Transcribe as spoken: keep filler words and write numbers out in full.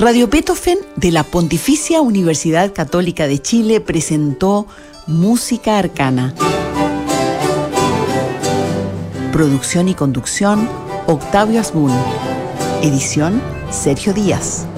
Radio Beethoven de la Pontificia Universidad Católica de Chile presentó Música Arcana. Producción y conducción, Octavio Asbun. Edición, Sergio Díaz.